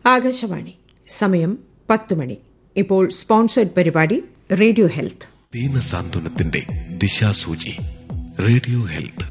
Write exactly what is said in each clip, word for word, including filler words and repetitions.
ആകാശവാണി. സമയം പത്ത് മണി. ഇപ്പോൾ സ്പോൺസേഡ് പരിപാടി റേഡിയോ ഹെൽത്ത്. ദീനസാന്ത്വനത്തിന്റെ ദിശാസൂചി. Radio health.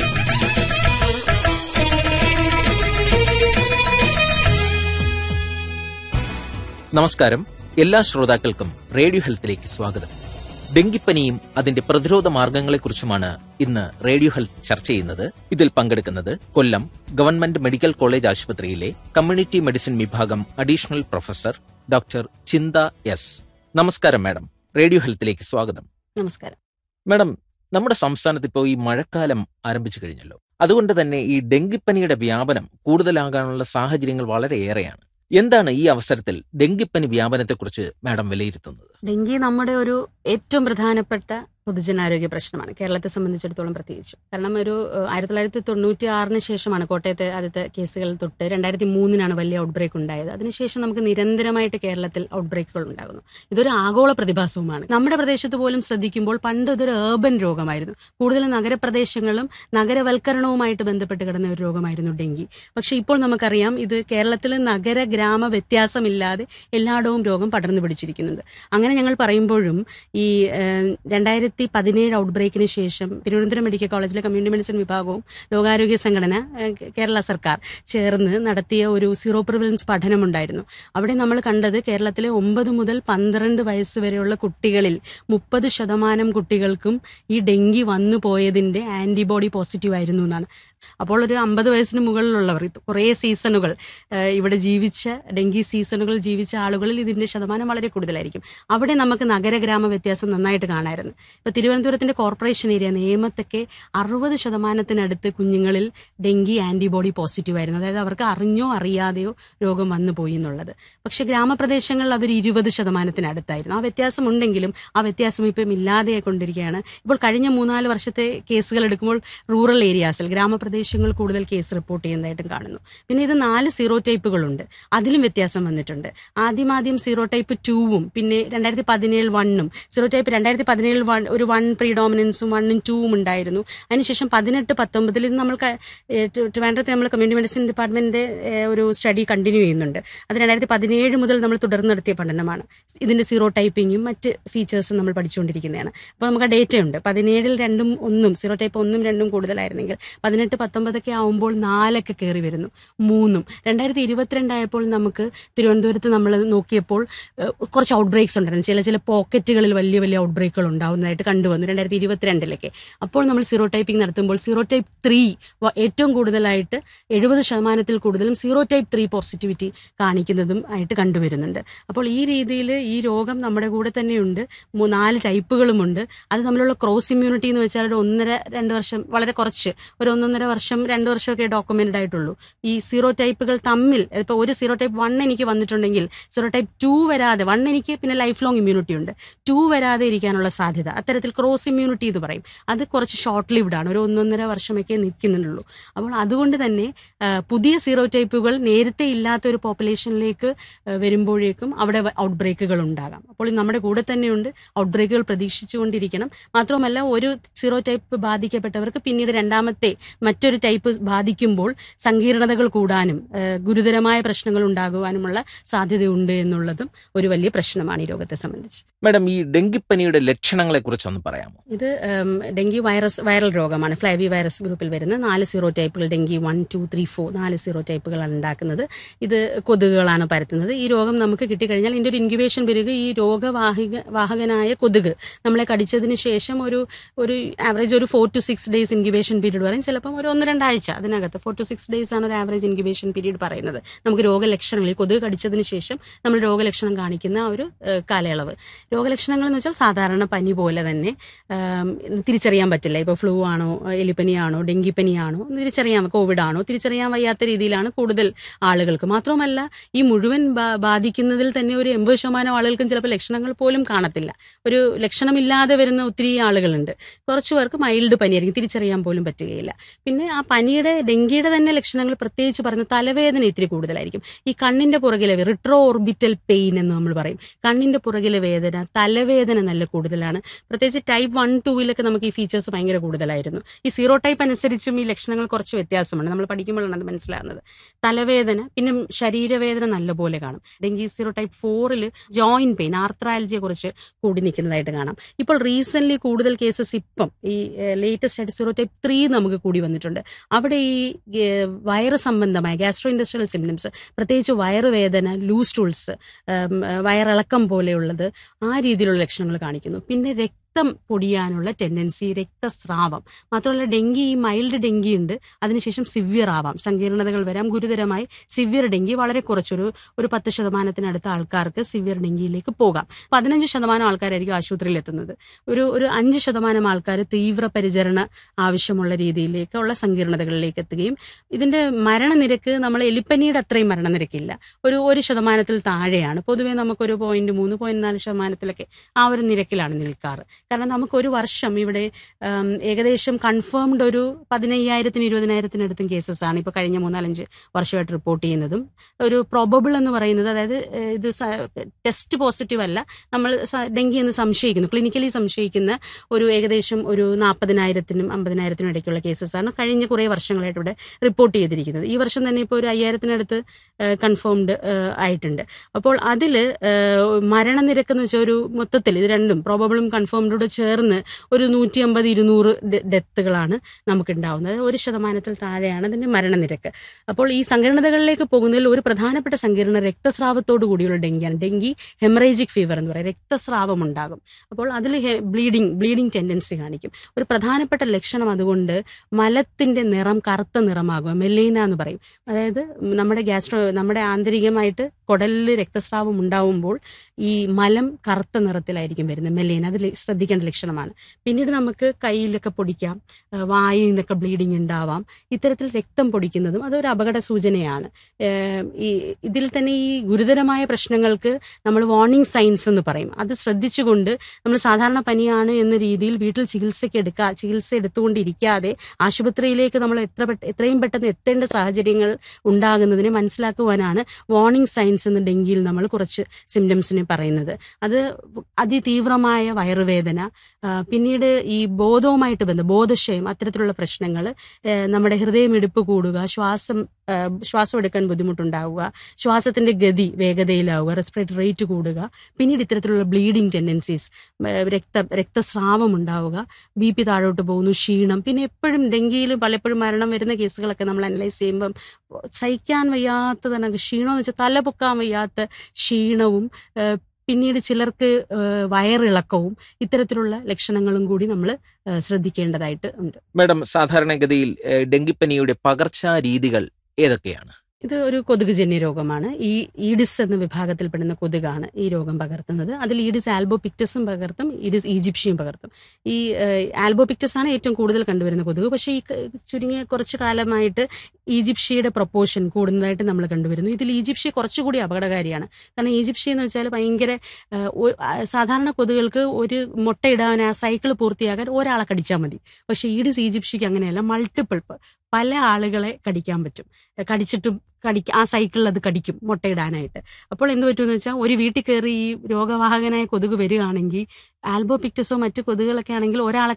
നമസ്കാരം. എല്ലാ ശ്രോതാക്കൾക്കും റേഡിയോ ഹെൽത്തിലേക്ക് സ്വാഗതം. ഡെങ്കിപ്പനിയും അതിന്റെ പ്രതിരോധ മാർഗങ്ങളെക്കുറിച്ചുമാണ് ഇന്ന് റേഡിയോ ഹെൽത്ത് ചർച്ച ചെയ്യുന്നത്. ഇതിൽ പങ്കെടുക്കുന്നത് കൊല്ലം ഗവൺമെന്റ് മെഡിക്കൽ കോളേജ് ആശുപത്രിയിലെ കമ്മ്യൂണിറ്റി മെഡിസിൻ വിഭാഗം അഡീഷണൽ പ്രൊഫസർ ഡോക്ടർ ചിന്ത എസ്. നമസ്കാരം മാഡം, റേഡിയോ ഹെൽത്തിലേക്ക് സ്വാഗതം. നമസ്കാരം മാഡം, നമ്മുടെ സംസ്ഥാനത്ത് ഇപ്പോൾ ഈ മഴക്കാലം ആരംഭിച്ചു കഴിഞ്ഞല്ലോ. അതുകൊണ്ട് തന്നെ ഈ ഡെങ്കിപ്പനിയുടെ വ്യാപനം കൂടുതലാകാനുള്ള സാഹചര്യങ്ങൾ വളരെയേറെയാണ്. എന്താണ് ഈ അവസരത്തിൽ ഡെങ്കിപ്പനി വ്യാപനത്തെക്കുറിച്ച് മാഡം വിലയിരുത്തുന്നത്? ഡെങ്കി നമ്മുടെ ഒരു ഏറ്റവും പ്രധാനപ്പെട്ട പൊതുജനാരോഗ്യ പ്രശ്നമാണ്, കേരളത്തെ സംബന്ധിച്ചിടത്തോളം പ്രത്യേകിച്ചും. കാരണം ഒരു ആയിരത്തി തൊള്ളായിരത്തി തൊണ്ണൂറ്റി ആറിന് ശേഷമാണ് കോട്ടയത്തെ ആദ്യത്തെ കേസുകൾ തൊട്ട് രണ്ടായിരത്തി മൂന്നിനാണ് വലിയ ഔട്ട് ബ്രേക്ക് ഉണ്ടായത്. അതിനുശേഷം നമുക്ക് നിരന്തരമായിട്ട് കേരളത്തിൽ ഔട്ട് ബ്രേക്കുകൾ ഉണ്ടാകുന്നു. ഇതൊരു ആഗോള പ്രതിഭാസവുമാണ്. നമ്മുടെ പ്രദേശത്ത് പോലും ശ്രദ്ധിക്കുമ്പോൾ പണ്ട് ഇതൊരു ഏർബൻ രോഗമായിരുന്നു. കൂടുതലും നഗരപ്രദേശങ്ങളും നഗരവൽക്കരണവുമായിട്ട് ബന്ധപ്പെട്ട് കിടന്ന ഒരു രോഗമായിരുന്നു ഡെങ്കി. പക്ഷെ ഇപ്പോൾ നമുക്കറിയാം, ഇത് കേരളത്തിൽ നഗര ഗ്രാമ വ്യത്യാസമില്ലാതെ എല്ലായിടവും രോഗം പടർന്നു പിടിച്ചിരിക്കുന്നുണ്ട്. അങ്ങനെ ഞങ്ങൾ പറയുമ്പോഴും ഈ രണ്ടായിരത്തി പതിനേഴ് ഔട്ട് ബ്രേക്കിന് ശേഷം തിരുവനന്തപുരം മെഡിക്കൽ കോളേജിലെ കമ്മ്യൂണിറ്റി മെഡിസിൻ വിഭാഗവും ലോകാരോഗ്യ സംഘടന, കേരള സർക്കാർ ചേർന്ന് നടത്തിയ ഒരു സീറോ പ്രിവലൻസ് പഠനമുണ്ടായിരുന്നു. അവിടെ നമ്മൾ കണ്ടത് കേരളത്തിലെ ഒമ്പത് മുതൽ പന്ത്രണ്ട് വയസ്സ് വരെയുള്ള കുട്ടികളിൽ മുപ്പത് ശതമാനം കുട്ടികൾക്കും ഈ ഡെങ്കി വന്നു പോയതിന്റെ ആന്റിബോഡി പോസിറ്റീവ് ആയിരുന്നു എന്നാണ്. അപ്പോൾ ഒരു അമ്പത് വയസ്സിന് മുകളിലുള്ളവർ, കുറേ സീസണുകൾ ഇവിടെ ജീവിച്ച ഡെങ്കി സീസണുകൾ ജീവിച്ച ആളുകളിൽ ഇതിന്റെ ശതമാനം വളരെ കൂടുതലായിരിക്കും. അവിടെ നമുക്ക് നഗരഗ്രാമ വ്യത്യാസം നന്നായിട്ട് കാണാമായിരുന്നു. ഇപ്പൊ തിരുവനന്തപുരത്തിന്റെ കോർപ്പറേഷൻ ഏരിയ നേമത്തൊക്കെ അറുപത് ശതമാനത്തിനടുത്ത് കുഞ്ഞുങ്ങളിൽ ഡെങ്കി ആന്റിബോഡി പോസിറ്റീവ് ആയിരുന്നു. അതായത് അവർക്ക് അറിഞ്ഞോ അറിയാതെയോ രോഗം വന്നു പോയി എന്നുള്ളത്. പക്ഷെ ഗ്രാമപ്രദേശങ്ങളിൽ അതൊരു ഇരുപത് ശതമാനത്തിനടുത്തായിരുന്നു. ആ വ്യത്യാസം ഉണ്ടെങ്കിലും ആ വ്യത്യാസം ഇപ്പം ഇല്ലാതെ കൊണ്ടിരിക്കുകയാണ്. ഇപ്പോൾ കഴിഞ്ഞ മൂന്നാല് വർഷത്തെ കേസുകൾ എടുക്കുമ്പോൾ റൂറൽ ഏരിയാസിൽ, ഗ്രാമപ്രദേശങ്ങൾ കൂടുതൽ കേസ് റിപ്പോർട്ട് ചെയ്യുന്നതായിട്ടും കാണുന്നു. പിന്നെ ഇത് നാല് സീറോ ടൈപ്പുകളുണ്ട്, അതിലും വ്യത്യാസം വന്നിട്ടുണ്ട്. ആദ്യം ആദ്യം സീറോ ടൈപ്പ് ടൂവും പിന്നെ രണ്ടായിരത്തി പതിനേഴ് വണ്ണും സീറോ ടൈപ്പ് രണ്ടായിരത്തി പതിനേഴ് വൺ ഒരു വൺ പ്രീഡോമിനൻസും വണ്ണും ടൂവും ഉണ്ടായിരുന്നു. അതിനുശേഷം പതിനെട്ട് പത്തൊമ്പതിൽ ഇത് നമ്മൾ ട്രിവാൻഡ്രത്തെ നമ്മൾ കമ്മ്യൂണിറ്റി മെഡിസിൻ ഡിപ്പാർട്ട്മെന്റിന്റെ ഒരു സ്റ്റഡി കണ്ടിന്യൂ ചെയ്യുന്നുണ്ട്. അത് രണ്ടായിരത്തി പതിനേഴ് മുതൽ നമ്മൾ തുടർന്ന് നടത്തിയ പഠനമാണ്. ഇതിന്റെ സീറോ ടൈപ്പിങ്ങും മറ്റ് ഫീച്ചേഴ്സും നമ്മൾ പഠിച്ചുകൊണ്ടിരിക്കുന്നതാണ്. അപ്പോൾ നമുക്ക് ആ ഡേറ്റ ഉണ്ട്. പതിനേഴിൽ രണ്ടും ഒന്നും സീറോ ടൈപ്പ് ഒന്നും രണ്ടും കൂടുതലായിരുന്നെങ്കിൽ പതിനെട്ട് പത്തൊമ്പതൊക്കെ ആവുമ്പോൾ നാലൊക്കെ കയറി വരുന്നു, മൂന്നും. രണ്ടായിരത്തി ഇരുപത്തിരണ്ടായപ്പോൾ നമുക്ക് തിരുവനന്തപുരത്ത് നമ്മൾ നോക്കിയപ്പോൾ കുറച്ച് ഔട്ട് ബ്രേക്സ് ഉണ്ടായിരുന്നു. ചില ചില പോക്കറ്റുകളിൽ വലിയ വലിയ ഔട്ട് ബ്രേക്കുകൾ ഉണ്ടാവുന്നതായിട്ട് കണ്ടുവന്നു രണ്ടായിരത്തി ഇരുപത്തിരണ്ടിലൊക്കെ. അപ്പോൾ നമ്മൾ സീറോ ടൈപ്പിംഗ് നടത്തുമ്പോൾ സീറോ ടൈപ്പ് ത്രീ ഏറ്റവും കൂടുതലായിട്ട് എഴുപത് ശതമാനത്തിൽ കൂടുതലും സീറോ ടൈപ്പ് ത്രീ പോസിറ്റിവിറ്റി കാണിക്കുന്നതും ആയിട്ട് കണ്ടുവരുന്നുണ്ട്. അപ്പോൾ ഈ രീതിയിൽ ഈ രോഗം നമ്മുടെ കൂടെ തന്നെയുണ്ട്. നാല് ടൈപ്പുകളുമുണ്ട്. അത് തമ്മിലുള്ള ക്രോസ് ഇമ്മ്യൂണിറ്റി എന്ന് വെച്ചാൽ ഒരു ഒന്നര രണ്ട് വർഷം, വളരെ കുറച്ച് ഒരു ഒന്നൊന്നര വർഷം രണ്ട് വർഷമൊക്കെ ഡോക്യുമെന്റഡ് ആയിട്ടുള്ളൂ. ഈ സീറോ ടൈപ്പുകൾ തമ്മിൽ ഇപ്പോൾ ഒരു സീറോ ടൈപ്പ് വൺ എനിക്ക് വന്നിട്ടുണ്ടെങ്കിൽ സീറോ ടൈപ്പ് ടു വരാതെ, വൺ എനിക്ക് പിന്നെ ലൈഫ് ലോങ് ഇമ്മ്യൂണിറ്റി ഉണ്ട്, ടു വരാതെ ഇരിക്കാനുള്ള സാധ്യത, അത്തരത്തിൽ ക്രോസ് ഇമ്മ്യൂണിറ്റി എന്ന് പറയും, അത് കുറച്ച് ഷോർട്ട് ലിവ്ഡ് ആണ്, ഒരു ഒന്നൊന്നര വർഷമൊക്കെ നിൽക്കുന്നുള്ളൂ. അപ്പോൾ അതുകൊണ്ട് തന്നെ പുതിയ സീറോ ടൈപ്പുകൾ നേരത്തെ ഇല്ലാത്ത ഒരു പോപ്പുലേഷനിലേക്ക് വരുമ്പോഴേക്കും അവിടെ ഔട്ട് ബ്രേക്കുകൾ ഉണ്ടാകാം. അപ്പോൾ നമ്മുടെ കൂടെ തന്നെയുണ്ട്, ഔട്ട് ബ്രേക്കുകൾ പ്രതീക്ഷിച്ചുകൊണ്ടിരിക്കണം. മാത്രമല്ല, ഒരു സീറോ ടൈപ്പ് ബാധിക്കപ്പെട്ടവർക്ക് പിന്നീട് രണ്ടാമത്തെ മറ്റൊരു ടൈപ്പ് ബാധിക്കുമ്പോൾ സങ്കീർണതകൾ കൂടാനും ഗുരുതരമായ പ്രശ്നങ്ങൾ ഉണ്ടാകുവാനുമുള്ള സാധ്യതയുണ്ട് എന്നുള്ളതും ഒരു വലിയ പ്രശ്നമാണ് ഈ രോഗത്തെ സംബന്ധിച്ച്. മാഡം, ഈ ഡെങ്കിപ്പനിയുടെ ലക്ഷണങ്ങളെ കുറിച്ചൊന്ന് പറയാമോ? ഇത് ഡെങ്കി വൈറസ് വൈറൽ രോഗമാണ്. ഫ്ലൈവി വൈറസ് ഗ്രൂപ്പിൽ വരുന്ന നാല് zero ടൈപ്പുകൾ, dengue one two three four നാല് സീറോ ടൈപ്പുകളാണ് ഉണ്ടാക്കുന്നത്. ഇത് കൊതുകുകളാണ് പരത്തുന്നത്. ഈ രോഗം നമുക്ക് കിട്ടിക്കഴിഞ്ഞാൽ ഇതിൻ്റെ ഒരു ഇൻക്യുബേഷൻ പീരീഡ്, ഈ രോഗവാഹിക വാഹകനായ കൊതുക് നമ്മളെ കടിച്ചതിന് ശേഷം ഒരു ഒരു ആവറേജ് ഒരു four to six days incubation period പറയും. ചിലപ്പം ഒരു ഒന്ന് രണ്ടാഴ്ച അതിനകത്ത് ഫോർ ടു സിക്സ് ഡേയ്സ് ആണ് ഒരു ആവറേജ് ഇൻക്യുബേഷൻ പീരീഡ് പറയുന്നത്. നമുക്ക് രോഗലക്ഷണങ്ങൾ, ഈ കൊതുക് കടിച്ചതിന് ശേഷം നമ്മൾ രോഗലക്ഷണം കാണിക്കുന്ന ഒരു കാലയളവ്. രോഗലക്ഷണങ്ങൾ എന്ന് വെച്ചാൽ സാധാരണ പനി പോലെ തന്നെ തിരിച്ചറിയാൻ പറ്റില്ല. ഇപ്പോൾ ഫ്ലൂ ആണോ, എലിപ്പനിയാണോ, ഡെങ്കിപ്പനിയാണോ തിരിച്ചറിയാൻ, കോവിഡ് ആണോ തിരിച്ചറിയാൻ വയ്യാത്ത രീതിയിലാണ് കൂടുതൽ ആളുകൾക്ക്. മാത്രമല്ല, ഈ മുഴുവൻ ബാധിക്കുന്നതിൽ തന്നെ ഒരു എൺപത് ശതമാനം ആളുകൾക്കും ചിലപ്പോൾ ലക്ഷണങ്ങൾ പോലും കാണത്തില്ല. ഒരു ലക്ഷണമില്ലാതെ വരുന്ന ഒത്തിരി ആളുകളുണ്ട്. കുറച്ചു പേർക്ക് മൈൽഡ് പനിയായിരിക്കും, തിരിച്ചറിയാൻ പോലും പറ്റുകയില്ല. പിന്നെ ആ പനിയുടെ, ഡെങ്കിയുടെ തന്നെ ലക്ഷണങ്ങൾ പ്രത്യേകിച്ച് പറഞ്ഞ തലവേദന ഇത്തിരി കൂടുതലായിരിക്കും. ഈ കണ്ണിന്റെ പുറകിലെ റിട്രോ ഓർബിറ്റൽ പെയിൻ എന്ന് നമ്മൾ പറയും, കണ്ണിന്റെ തലപ്പുറകിലെ വേദന, തലവേദന നല്ല കൂടുതലാണ്. പ്രത്യേകിച്ച് ടൈപ്പ് വൺ ടൂവിലൊക്കെ നമുക്ക് ഈ ഫീച്ചേഴ്സ് ഭയങ്കര കൂടുതലായിരുന്നു. ഈ സീറോ ടൈപ്പ് അനുസരിച്ചും ഈ ലക്ഷണങ്ങൾ കുറച്ച് വ്യത്യാസമുണ്ട്. നമ്മൾ പഠിക്കുമ്പോഴാണ് അത് മനസ്സിലാകുന്നത്. തലവേദന, പിന്നെ ശരീരവേദന നല്ലപോലെ കാണും. ഡെങ്കി സീറോ ടൈപ്പ് ഫോറിൽ ജോയിന്റ് പെയിൻ, ആർത്രാലജിയെ കുറിച്ച് കൂടി നിൽക്കുന്നതായിട്ട് കാണാം. ഇപ്പോൾ റീസെന്റ് കൂടുതൽ കേസസ് ഇപ്പം ഈ ലേറ്റസ്റ്റ് ആയിട്ട് സീറോ ടൈപ്പ് ത്രീ നമുക്ക് കൂടി വന്നിട്ടുണ്ട്. അവിടെ ഈ വയറ് സംബന്ധമായ ഗ്യാസ്ട്രോ ഇൻഡസ്ട്രിയൽ സിംറ്റംസ്, പ്രത്യേകിച്ച് വയറുവേദന, ലൂസ് ടൂൾസ്, വയറിളക്കം പോലെയുള്ളത്, ആ രീതിയിലുള്ള ലക്ഷണങ്ങൾ കാണിക്കുന്നു. പിന്നെ രക്തം പൊടിയാനുള്ള ടെൻഡൻസി, രക്തസ്രാവം. മാത്രമല്ല ഡെങ്കി ഈ മൈൽഡ് ഡെങ്കി ഉണ്ട്, അതിനുശേഷം സിവിയർ ആവാം, സങ്കീർണതകൾ വരാം. ഗുരുതരമായി സിവിയർ ഡെങ്കി വളരെ കുറച്ചൊരു ഒരു പത്ത് ശതമാനത്തിനടുത്ത ആൾക്കാർക്ക് സിവിയർ ഡെങ്കിയിലേക്ക് പോകാം. പതിനഞ്ച് ശതമാനം ആൾക്കാരായിരിക്കും ആശുപത്രിയിൽ എത്തുന്നത്. ഒരു ഒരു അഞ്ച് ശതമാനം ആൾക്കാർ തീവ്ര പരിചരണ ആവശ്യമുള്ള രീതിയിലേക്കുള്ള സങ്കീർണതകളിലേക്ക് എത്തുകയും ഇതിന്റെ മരണനിരക്ക് നമ്മൾ എലിപ്പനിയുടെ അത്രയും മരണനിരക്കില്ല, ഒരു ഒരു ശതമാനത്തിൽ താഴെയാണ്. പൊതുവേ നമുക്കൊരു പോയിന്റ് മൂന്ന് പോയിന്റ് നാല് ശതമാനത്തിലൊക്കെ ആ ഒരു നിരക്കിലാണ് നിൽക്കാറ്. കാരണം നമുക്കൊരു വർഷം ഇവിടെ ഏകദേശം കൺഫേംഡ് ഒരു പതിനയ്യായിരത്തിന് ഇരുപതിനായിരത്തിനടുത്തും കേസസ് ആണ് ഇപ്പോൾ കഴിഞ്ഞ മൂന്നാലഞ്ച് വർഷമായിട്ട് റിപ്പോർട്ട് ചെയ്യുന്നതും. ഒരു പ്രോബബിൾ എന്ന് പറയുന്നത്, അതായത് ഇത് ടെസ്റ്റ് പോസിറ്റീവ് അല്ല, നമ്മൾ ഡെങ്കി എന്ന് സംശയിക്കുന്നു, ക്ലിനിക്കലി സംശയിക്കുന്ന ഒരു ഏകദേശം ഒരു നാൽപ്പതിനായിരത്തിനും അമ്പതിനായിരത്തിനും ഇടയ്ക്കുള്ള കേസസ് ആണ് കഴിഞ്ഞ കുറേ വർഷങ്ങളായിട്ട് ഇവിടെ റിപ്പോർട്ട് ചെയ്തിരിക്കുന്നത്. ഈ വർഷം തന്നെ ഇപ്പോൾ ഒരു അയ്യായിരത്തിനടുത്ത് കൺഫേംഡ് ആയിട്ടുണ്ട്. അപ്പോൾ അതിൽ മരണനിരക്ക് എന്ന് വെച്ചാൽ ഒരു മൊത്തത്തിൽ ഇത് രണ്ടും പ്രോബബിളും കൺഫേംഡോട് ചേർന്ന് ഒരു നൂറ്റി അമ്പത് ഇരുന്നൂറ് ഡെത്തുകളാണ് നമുക്കുണ്ടാവുന്നത്. ഒരു ശതമാനത്തിൽ താഴെയാണ് അതിന്റെ മരണനിരക്ക്. അപ്പോൾ ഈ സങ്കീർണതകളിലേക്ക് പോകുന്നതിൽ ഒരു പ്രധാനപ്പെട്ട സങ്കീർണ രക്തസ്രാവത്തോടു കൂടിയുള്ള ഡെങ്കിയാണ്. ഡെങ്കി ഹെമറേജിക് ഫീവർ എന്ന് പറയും, രക്തസ്രാവം ഉണ്ടാകും. അപ്പോൾ അതിൽ ബ്ലീഡിങ് ബ്ലീഡിങ് ടെൻഡൻസി കാണിക്കും. ഒരു പ്രധാനപ്പെട്ട ലക്ഷണം അതുകൊണ്ട് മലത്തിന്റെ നിറം കറുത്ത നിറമാകുക, മെലീന എന്ന് പറയും. അതായത് നമ്മുടെ ഗ്യാസ്ട്രോ നമ്മുടെ ആന്തരികമായിട്ട് കുടലിൽ രക്തസ്രാവം ഉണ്ടാവുമ്പോൾ ഈ മലം കറുത്ത നിറത്തിലായിരിക്കും വരുന്നത്, മെലീന. അതിൽ ശ്രദ്ധിക്കേണ്ട ലക്ഷണമാണ്. പിന്നീട് നമുക്ക് കയ്യിലൊക്കെ പൊടിക്കാം, വായിൽ നിന്നൊക്കെ ബ്ലീഡിങ് ഉണ്ടാവാം. ഇത്തരത്തിൽ രക്തം പൊടിക്കുന്നതും അതൊരു അപകട സൂചനയാണ്. ഈ ഇതിൽ തന്നെ ഈ ഗുരുതരമായ പ്രശ്നങ്ങൾക്ക് നമ്മൾ വാർണിംഗ് സൈൻസ് എന്ന് പറയും. അത് ശ്രദ്ധിച്ചുകൊണ്ട് നമ്മൾ സാധാരണ പനിയാണ് എന്ന രീതിയിൽ വീട്ടിൽ ചികിത്സയ്ക്ക് എടുക്കുക ചികിത്സ എടുത്തുകൊണ്ടിരിക്കാതെ ആശുപത്രിയിലേക്ക് നമ്മൾ എത്ര എത്രയും പെട്ടെന്ന് എത്തേണ്ട സാഹചര്യങ്ങൾ ഉണ്ടാകുന്നതിനെ മനസ്സിലാക്കുവാനാണ് വാർണിംഗ് സൈൻസ് എന്ന് ഡെങ്കിയിൽ നമ്മൾ കുറച്ച് സിംറ്റംസിനെ പറയുന്നത്. അത് അതിതീവ്രമായ വയറുവേദന, പിന്നീട് ഈ ബോധവുമായിട്ട് ബന്ധം ബോധക്ഷയം, അത്തരത്തിലുള്ള പ്രശ്നങ്ങൾ, നമ്മുടെ ഹൃദയമിടിപ്പ് കൂടുക, ശ്വാസം ശ്വാസം എടുക്കാൻ ബുദ്ധിമുട്ടുണ്ടാവുക, ശ്വാസത്തിന്റെ ഗതി വേഗതയിലാവുക, റെസ്പിറേറ്ററി റേറ്റ് കൂടുക, പിന്നീട് ഇത്തരത്തിലുള്ള ബ്ലീഡിങ് ടെൻഡൻസീസ്, രക്ത രക്തസ്രാവം ഉണ്ടാവുക, ബി പി താഴോട്ട് പോകുന്നു, ക്ഷീണം. പിന്നെ എപ്പോഴും ഡെങ്കിയിൽ പലപ്പോഴും മരണം വരുന്ന കേസുകളൊക്കെ നമ്മൾ അനലൈസ് ചെയ്യുമ്പം സഹിക്കാൻ വയ്യാത്തതാണ് ക്ഷീണം എന്ന് വെച്ചാൽ തല പൊക്കാൻ വയ്യാത്ത ക്ഷീണവും, പിന്നീട് ചിലർക്ക് വയറിളക്കവും, ഇത്തരത്തിലുള്ള ലക്ഷണങ്ങളും കൂടി നമ്മൾ ശ്രദ്ധിക്കേണ്ടതായിട്ട് ഉണ്ട്. മാഡം, സാധാരണഗതിയിൽ ഡെങ്കിപ്പനിയുടെ പകർച്ചാ രീതികൾ ഏതൊക്കെയാണ്? ഇത് ഒരു കൊതുകുജന്യ രോഗമാണ്. ഈ ഈഡിസ് എന്ന വിഭാഗത്തിൽപ്പെടുന്ന കൊതുകാണ് ഈ രോഗം പകർത്തുന്നത്. അതിൽ ഈഡിസ് ആൽബോപിക്ടസും പകർത്തും, ഈഡിസ് ഈജിപ്ഷ്യയും പകർത്തും. ഈ ആൽബോപിക്ടസ് ആണ് ഏറ്റവും കൂടുതൽ കണ്ടുവരുന്ന കൊതുക്. പക്ഷേ ഈ ചുരുങ്ങിയ കുറച്ച് കാലമായിട്ട് ഈജിപ്ഷ്യയുടെ പ്രൊപ്പോർഷൻ കൂടുന്നതായിട്ട് നമ്മൾ കണ്ടുവരുന്നു. ഇതിൽ ഈജിപ്ഷ്യ കുറച്ചുകൂടി അപകടകാരിയാണ്. കാരണം ഈജിപ്ഷ്യ എന്ന് വെച്ചാൽ ഭയങ്കര സാധാരണ കൊതുകൾക്ക് ഒരു മുട്ടയിടാൻ ആ സൈക്കിൾ പൂർത്തിയാക്കാൻ ഒരാളെ കടിച്ചാൽ മതി. പക്ഷേ ഈഡിസ് ഈജിപ്ഷ്യക്ക് അങ്ങനെയല്ല, മൾട്ടിപ്പിൾ പല ആളുകളെ കടിക്കാൻ പറ്റും. കടിച്ചിട്ടും കടിക്ക ആ സൈക്കിളിൽ അത് കടിക്കും മുട്ടയിടാനായിട്ട്. അപ്പോൾ എന്ത് പറ്റുമെന്ന് വെച്ചാൽ ഒരു വീട്ടിൽ കയറി ഈ രോഗവാഹകനായ കൊതുക് വരികയാണെങ്കിൽ ആൽബോപിക്ടസോ മറ്റു കൊതുകുകളൊക്കെ ആണെങ്കിൽ ഒരാളെ